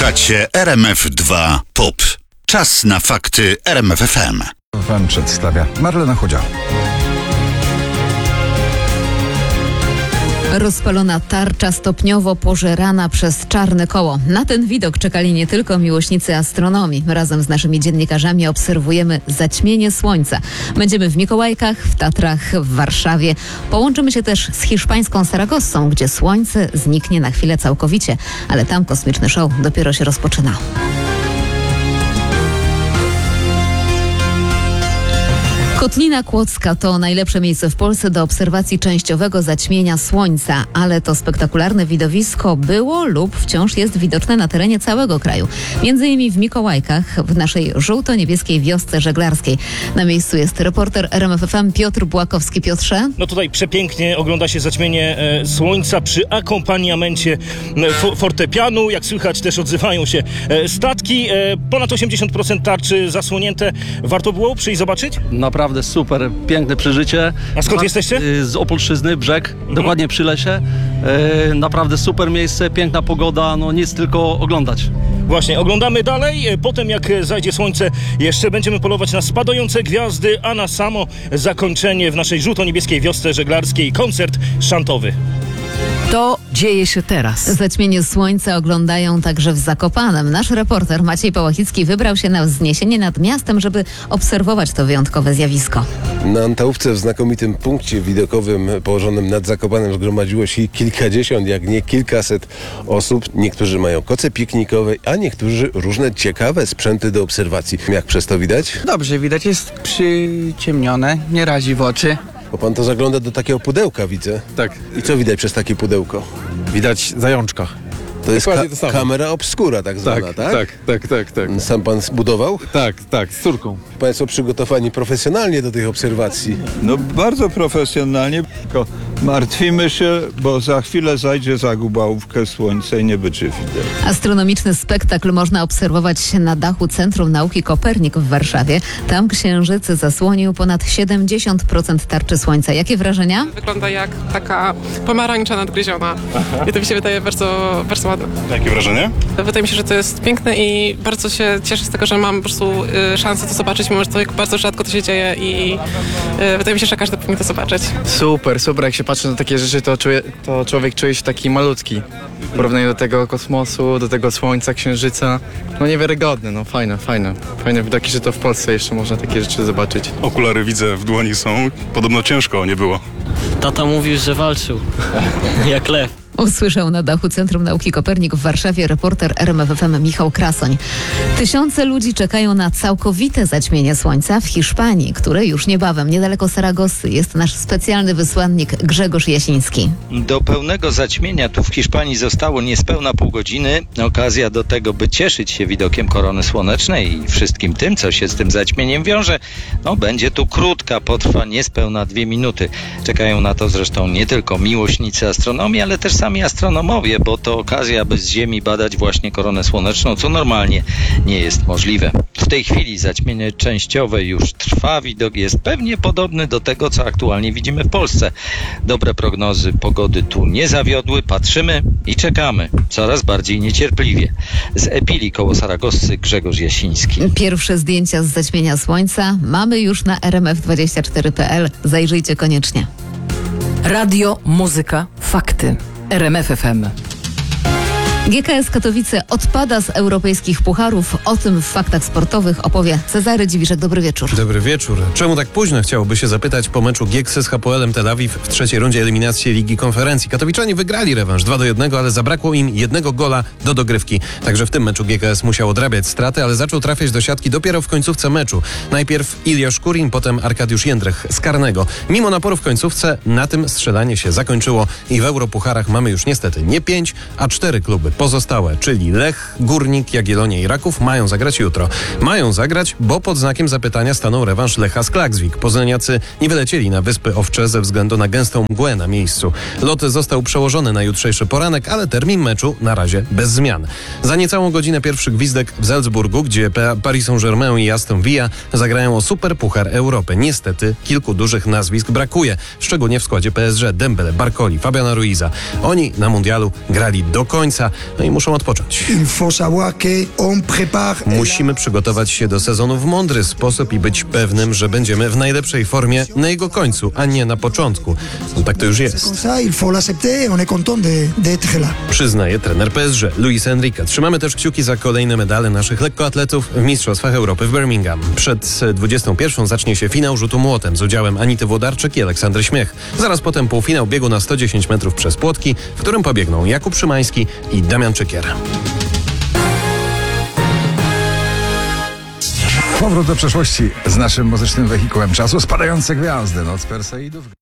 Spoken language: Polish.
Słuchacie RMF2 POP. Czas na fakty RMF FM. Wam przedstawia Marlena Chudział. Rozpalona tarcza stopniowo pożerana przez czarne koło. Na ten widok czekali nie tylko miłośnicy astronomii. Razem z naszymi dziennikarzami obserwujemy zaćmienie Słońca. Będziemy w Mikołajkach, w Tatrach, w Warszawie. Połączymy się też z hiszpańską Saragossą, gdzie Słońce zniknie na chwilę całkowicie. Ale tam kosmiczny show dopiero się rozpoczyna. Kotlina Kłodzka to najlepsze miejsce w Polsce do obserwacji częściowego zaćmienia Słońca, ale to spektakularne widowisko było lub wciąż jest widoczne na terenie całego kraju. Między innymi w Mikołajkach, w naszej żółto-niebieskiej wiosce żeglarskiej. Na miejscu jest reporter RMF FM Piotr Błakowski. Piotrze? No tutaj przepięknie ogląda się zaćmienie Słońca przy akompaniamencie fortepianu. Jak słychać, też odzywają się statki. Ponad 80% tarczy zasłonięte. Warto było przyjść zobaczyć? Naprawdę super, piękne przeżycie. A skąd jesteście? Z Opolszczyzny, Brzeg, dokładnie przy lesie. Naprawdę super miejsce, piękna pogoda, no nic tylko oglądać. Właśnie, oglądamy dalej. Potem jak zajdzie słońce, jeszcze będziemy polować na spadające gwiazdy, a na samo zakończenie w naszej żółto-niebieskiej wiosce żeglarskiej koncert szantowy. To dzieje się teraz. Zaćmienie Słońca oglądają także w Zakopanem. Nasz reporter Maciej Pałachicki wybrał się na wzniesienie nad miastem, żeby obserwować to wyjątkowe zjawisko. Na Antałówce w znakomitym punkcie widokowym położonym nad Zakopanem zgromadziło się kilkadziesiąt, jak nie kilkaset osób. Niektórzy mają koce piknikowe, a niektórzy różne ciekawe sprzęty do obserwacji. Jak przez to widać? Dobrze widać, jest przyciemnione, nie razi w oczy. Bo pan to zagląda do takiego pudełka, widzę. Tak. I co widać przez takie pudełko? Widać zajączka. To jest Dokładnie to samo. kamera obskura tak zwana, tak? Tak. Sam pan zbudował? Tak, z córką. Państwo przygotowani profesjonalnie do tych obserwacji. No bardzo profesjonalnie, tylko martwimy się, bo za chwilę zajdzie za Gubałówkę słońce i nie będzie widać. Astronomiczny spektakl można obserwować na dachu Centrum Nauki Kopernik w Warszawie. Tam księżyc zasłonił ponad 70% tarczy Słońca. Jakie wrażenia? Wygląda jak taka pomarańcza nadgryziona. I to mi się wydaje bardzo, bardzo ładne. Jakie wrażenie? Wydaje mi się, że to jest piękne i bardzo się cieszę z tego, że mam po prostu szansę to zobaczyć, mimo że to bardzo rzadko to się dzieje i wydaje mi się, że każdy powinien to zobaczyć. Super, jak się patrzy na takie rzeczy, to człowiek czuje się taki malutki. W porównaniu do tego kosmosu, do tego słońca, księżyca. No niewiarygodne, no fajne. Fajne widoki, że to w Polsce jeszcze można takie rzeczy zobaczyć. Okulary widzę w dłoni są. Podobno ciężko nie było. Tata mówił, że walczył. Jak lew. Usłyszał na dachu Centrum Nauki Kopernik w Warszawie reporter RMF FM Michał Krasoń. Tysiące ludzi czekają na całkowite zaćmienie Słońca w Hiszpanii, które już niebawem, niedaleko Saragossy, jest nasz specjalny wysłannik Grzegorz Jasiński. Do pełnego zaćmienia tu w Hiszpanii zostało niespełna pół godziny. Okazja do tego, by cieszyć się widokiem korony słonecznej i wszystkim tym, co się z tym zaćmieniem wiąże. No, będzie tu krótka, potrwa niespełna 2 minuty. Czekają na to zresztą nie tylko miłośnicy astronomii, ale też sami astronomowie, bo to okazja, by z Ziemi badać właśnie koronę słoneczną, co normalnie nie jest możliwe. W tej chwili zaćmienie częściowe już trwa, widok jest pewnie podobny do tego, co aktualnie widzimy w Polsce. Dobre prognozy pogody tu nie zawiodły, patrzymy i czekamy coraz bardziej niecierpliwie. Z Epili koło Saragossy Grzegorz Jasiński. Pierwsze zdjęcia z zaćmienia Słońca mamy już na rmf24.pl. Zajrzyjcie koniecznie. Radio, muzyka, fakty. RMF FM. GKS Katowice odpada z europejskich pucharów. O tym w faktach sportowych opowie Cezary Dziwiszek. Dobry wieczór. Dobry wieczór. Czemu tak późno, chciałoby się zapytać po meczu Gieksy z Hapoelem Tel Awiw w trzeciej rundzie eliminacji Ligi Konferencji. Katowiczanie wygrali rewanż 2-1, ale zabrakło im jednego gola do dogrywki. Także w tym meczu GKS musiał odrabiać straty, ale zaczął trafiać do siatki dopiero w końcówce meczu. Najpierw Ilja Szkurin, potem Arkadiusz Jędrech z karnego. Mimo naporu w końcówce na tym strzelanie się zakończyło i w europucharach mamy już niestety nie 5, a 4 kluby pozostałe, czyli Lech, Górnik, Jagiellonia i Raków mają zagrać jutro. Mają zagrać, bo pod znakiem zapytania stanął rewanż Lecha z Klaksvik. Poznaniacy nie wylecieli na Wyspy Owcze ze względu na gęstą mgłę na miejscu. Lot został przełożony na jutrzejszy poranek, ale termin meczu na razie bez zmian. Za niecałą godzinę pierwszy gwizdek w Salzburgu, gdzie Paris Saint-Germain i Aston Villa zagrają o Super Puchar Europy. Niestety kilku dużych nazwisk brakuje, szczególnie w składzie PSG. Dembele, Barcoli, Fabiana Ruiza. Oni na mundialu grali do końca, no i muszą odpocząć. Musimy przygotować się do sezonu w mądry sposób i być pewnym, że będziemy w najlepszej formie na jego końcu, a nie na początku. No, tak to już jest. Przyznaje trener PSG Luis Enrique. Trzymamy też kciuki za kolejne medale naszych lekkoatletów w Mistrzostwach Europy w Birmingham. Przed 21 zacznie się finał rzutu młotem z udziałem Anity Włodarczyk i Aleksandry Śmiech. Zaraz potem półfinał biegu na 110 metrów przez płotki, w którym pobiegną Jakub Szymański i Damian Czykier. Powrót do przeszłości z naszym muzycznym wehikułem czasu. Spadające gwiazdy. Noc Perseidów.